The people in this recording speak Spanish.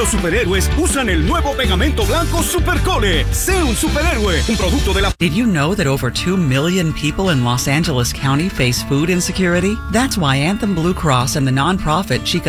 Los superhéroes usan el nuevo pegamento blanco Supercole. Sé un superhéroe, un producto de la... Did you know that over 2 million people in Los Angeles County face food insecurity? That's why Anthem Blue Cross and the nonprofit Chica